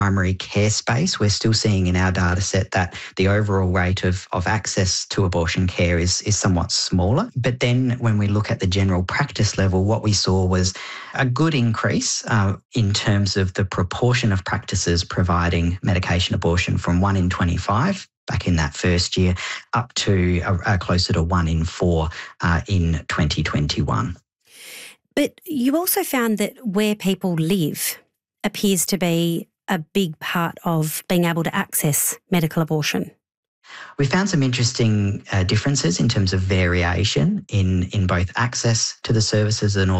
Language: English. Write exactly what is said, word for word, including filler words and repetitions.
primary care space, we're still seeing in our data set that the overall rate of, of access to abortion care is, is somewhat smaller. But then when we look at the general practice level, what we saw was a good increase uh, in terms of the proportion of practices providing medication abortion from one in twenty-five back in that first year up to uh, uh, closer to one in four uh, in twenty twenty-one. But you also found that where people live appears to be a big part of being able to access medical abortion. We found some interesting uh, differences in terms of variation in, in both access to the services and